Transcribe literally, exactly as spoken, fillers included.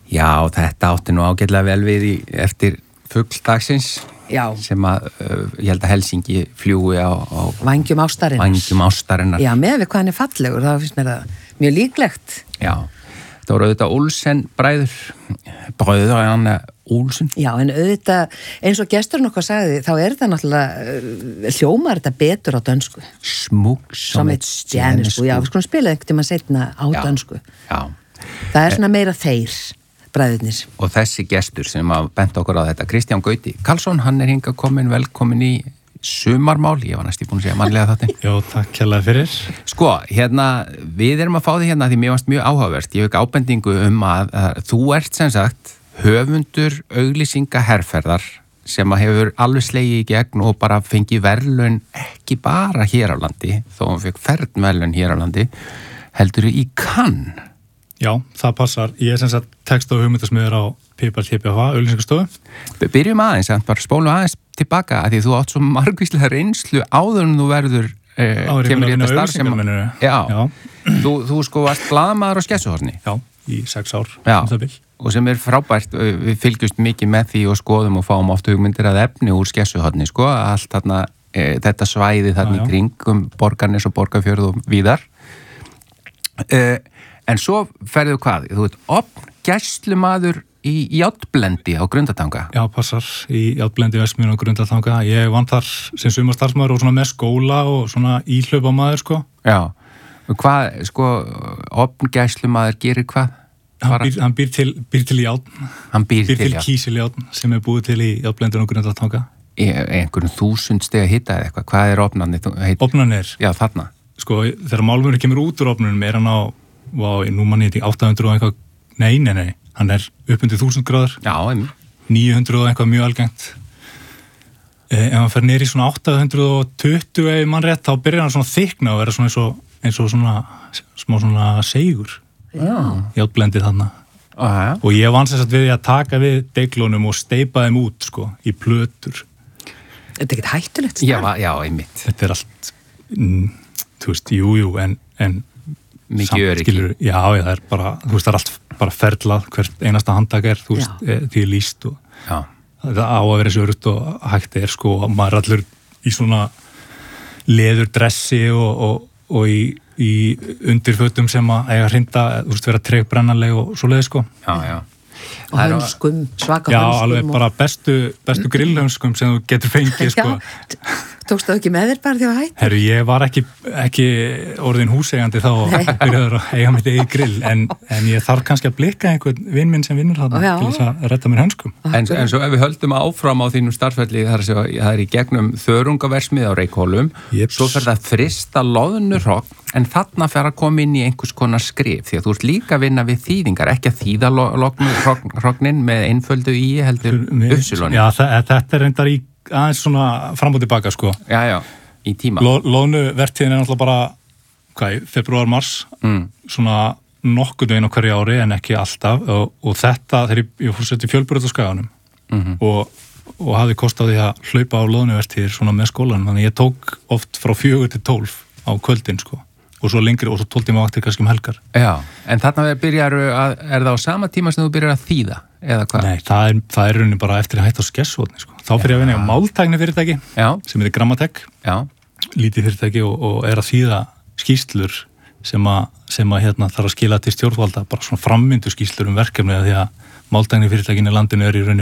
Já, þetta átti nú ágætlega vel við í, eftir fugldagsins Já. sem að, uh, ég held að Helsingi fljúi á, á Vængjum ástarinnar. Vængjum ástarinnar. Já, með við hvað hann er fallegur, þá finnst mér það mjög líklegt. Já, þetta voru auðvitað Olsen bræður, bræður Anna Olsen. Já, en auðvitað, eins og gesturinn okkar sagði, þá er þetta náttúrulega, hljómar þetta betur á dönsku. Smug Som et stjerneskud. Já, við skulum spila einhvern tíma seinna á Já. dönsku. Já. Það er svona meira þeir, bræðurnir. Og þessi gestur sem að benda okkur á þetta, Kristján Gauti Karlsson, hann er hingað komin, velkomin í sumarmál, ég var næst í búin að segja mannlega þetta. Jó, takk kærlega fyrir. Sko, hérna, við erum að fá þig hérna því mér varst mjög áhugavert. Ég hef ekki ábendingu um að, að þú ert sem sagt höfundur auglýsingaherferðar sem að hefur alveg slegið í gegn og bara fengið verðlaun ekki bara hér á landi, þó hann fekk fernverðlaun hér á landi, heldur í Cannes. Já, það passar. Ég er sem sagt text- og hugmyndasmiður á Pipar T P H, auglýsingastofu. Byrjum aðeins, bara spólum aðeins tilbaka að því þú átt svo margvíslega reynslu áður en þú verður eh, kemur í þetta starf sem já, Já. Þú, þú sko varst blaðamaður á Skessuhorni. Já, í sex ár. Já, um það bil. og sem er frábært, við fylgjumst mikið með því og skoðum og fáum oft hugmyndir að efni úr Skessuhorni, sko, allt þarna e, þetta svæði þarna já, já. í kringum Borgarnes og Borgarfjörð og víðar. E, en svo ferðu hvað? Þú veit, opn gæslumaður í játblendi á Grundartanga. Já, passar. Í játblendi Vestmýrin á Grundartanga. Ég vann þar sem sumarstarfsmaður og svona með skóla og svona íhlaupamaður, sko. Já, og hvað, sko, opn gæslumaður gerir hvað? Hann býr, hann býr til, býr til játn. Hann býr, býr til, til kísiljátn sem er búið til í játblendinu á Grundartanga. Í einhverjum þúsund steg að hitta eða eitthvað. Hvað er opnarnir? Opnarnir? Já, þarna. Sko, þegar málmurinn kemur út úr opnunum er hann á, á nú manni þetta í átta hundruð og eitthvað, nei, nei, nei, hann er upp undir þúsund gráður. Já, einmitt. níu hundruð og eitthvað mjög algengt. Eh, ef hann fer niður í svona átta hundruð og tuttugu ef mann rétt, þá byrjar hann svona þykna og vera svona eins og, eins og svona, smá svona seigur. Já. Játblendið þarna. Aha. Og ég vann sem sagt við að taka við deiglunum og steipa þeim út, sko, í plötur. Þetta er ekkert hættulegt Já, starf. já, einmitt. Þetta er allt, mm, þú veist, jú, jú, en, en mikið öryggi. skilur, já, já, það er bara, þú veist, það er allt bara ferlað, hvert einasta handtak er, þú veist, e, því er lýst og Já. það á að vera svo örugt og hægt er, sko, og maður er allur í svona leðurdressi og, og, og í, í undirfötum sem að eiga hrinda, þú veist, vera tregbrennanleg og svoleiði, sko. Já, já. Og hönskum, svaka Já, hönskum. alveg bara bestu, bestu grillhönskum sem þú getur fengið, sko. Já, tókstu það ekki með þér bara því að hætti? Herru, ég var ekki, ekki orðin húseigandi þá og byrjaður að eiga mitt eigið grill, en, en ég þarf kannski að blikka einhvern vinn minn sem vinnur þarna Já. til þess að redda mér hönskum. En, en svo ef við höldum áfram á þínum starfsferli, það er, svo, það er í gegnum þörungaversmið á Reykhólum, Jeps. svo fer það að frista loðnurhogn, en þarna fer að koma inn í einhvers konar skrif, því að þú ert líka að vinna við þýðingar, ekki að þýða loðnurhognin með einföldu í heldur uppsiloni. Já, þa- þetta er reyndar í aðeins svona fram og tilbaka, sko. Já, já, í tíma. Lo, Loðnuvertíðin er náttúrulega bara, hvað, februar, mars, Mm. svona nokkurnu einu á hverju ári en ekki alltaf og, og þetta, þegar ég, ég fór að setja fjölbraut á Skaganum Mhm. og, og hafði kost á því að hlaupa á loðnuvertíðir svona með skólanum, þannig að ég tók oft frá fjögur til tólf á kvöldin, sko, og svo lengri og svo tólf tíma vaktir kannski um helgar. Já, en þarna byrjar að, er það á sama tíma sem þú byrjar að þýða, eða hvað? Nei, það er, það er rauninni bara eftir að hætta á Skessuhorni, sko. Þá fyrir ég að vinna á máltækni fyrirtæki Já, sem er Grammatek, já, lítið fyrirtæki og, og er að þýða skýrslur sem að, sem að hérna, þarf að skila til stjórnvalda, bara svona frammyndu skýrslur um verkefni að því að máltækni fyrirtækin í landinu er í rauninni